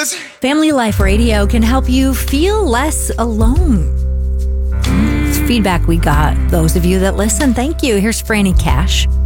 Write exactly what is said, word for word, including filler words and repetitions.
Cause Family Life Radio can help you feel less alone. It's feedback we got. Those of you that listen, thank you. Here's Franny Cash.